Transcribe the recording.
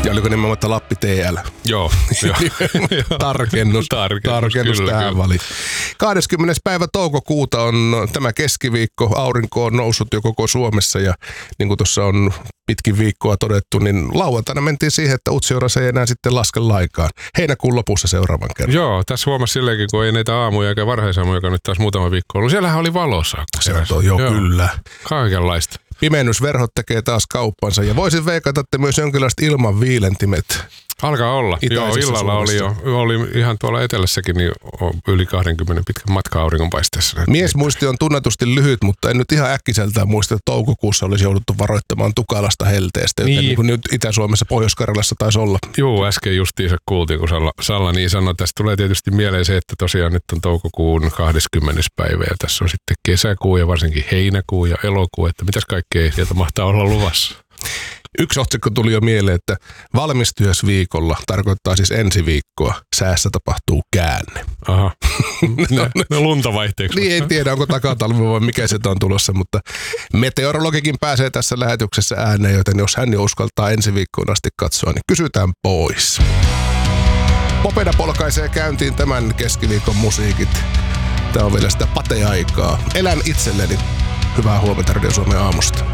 Ja oliko nimenomaan Lappi TL? Joo. Tarkennus tähän väliin. 20. päivä toukokuuta on tämä keskiviikko. Aurinko on noussut jo koko Suomessa ja niin kuin tuossa on pitkin viikkoa todettu, niin lauantaina mentiin siihen, että Utsjoella ei enää sitten laske laikaan. Heinäkuun lopussa seuraavan kerran. Joo, tässä huomasi silleenkin, kun ei näitä aamuja eikä varhaisaamuja, joka nyt taas muutama viikko ollut. Siellähän oli valossa. Joo, kyllä. Kaikenlaista. Pimennysverhot tekee taas kauppansa ja voisin veikata, että myös jonkinlaiset ilman viilentimet. Alkaa olla. Joo, illalla oli ihan tuolla etelässäkin niin yli 20 pitkän matka auringonpaisteessa. Miesmuisti on tunnetusti lyhyt, mutta en nyt ihan äkkiseltään muista, että toukokuussa olisi jouduttu varoittamaan tukalasta helteestä, niin kuin nyt Itä-Suomessa, Pohjois-Karjalassa taisi olla. Joo, äsken justiinsa kuultiin, kun Salla niin sanoi. Tästä tulee tietysti mieleen se, että tosiaan nyt on toukokuun 20. päivä ja tässä on sitten kesäkuu ja varsinkin heinäkuu ja elokuu, että mitäs kaikkea sieltä mahtaa olla luvassa. Yksi otsikko tuli jo mieleen, että valmistyösviikolla tarkoittaa siis ensi viikkoa. Säässä tapahtuu käänne. Aha. No lunta vaihteeksi. Niin, ei tiedä, onko takatalvi vai mikä se on tulossa, mutta meteorologikin pääsee tässä lähetyksessä ääneen, joten jos hän jo uskaltaa ensi viikkoon asti katsoa, niin kysytään pois. Popeda polkaisee käyntiin tämän keskiviikon musiikit. Tämä on vielä sitä pateaikaa. Elän itselleni. Hyvää huomenta Radio Suomen aamusta.